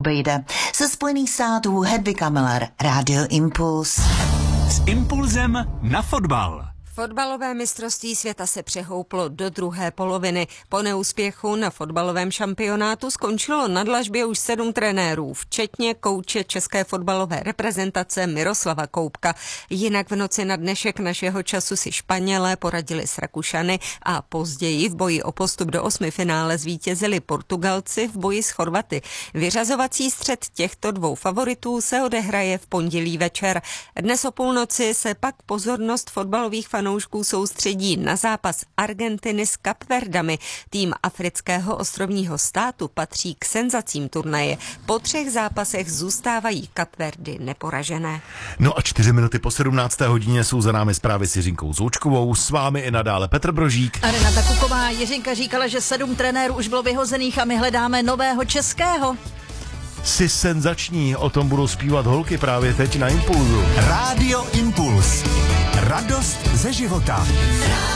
obejde. Ze Spojených států Hedvika Miller, Radio Impuls. S impulzem na fotbal. Fotbalové mistrovství světa se přehouplo do druhé poloviny. Po neúspěchu na fotbalovém šampionátu skončilo na dlažbě už 7 trenérů, včetně kouče české fotbalové reprezentace Miroslava Koubka. Jinak v noci na dnešek našeho času si Španělé poradili s Rakušany a později v boji o postup do 8. finále zvítězili Portugalci v boji s Chorvaty. Vyřazovací střet těchto dvou favoritů se odehraje v pondělí večer. Dnes o půlnoci se pak pozornost fotbalových fanoušků soustředí na zápas Argentiny s Kapverdami. Tým afrického ostrovního státu patří k senzacím turnaje. Po 3 zápasech zůstávají Kapverdy neporažené. No a 4 minuty po 17. hodině jsou za námi zprávy s Jiřinkou Zoučkovou, s vámi i nadále Petr Brožík. A Renata Kuková. Jiřinka říkala, že 7 trenérů už bylo vyhozených a my hledáme nového českého. Jsi senzační, o tom budou zpívat holky právě teď na Impulzu. Rádio Impuls. Radost ze života.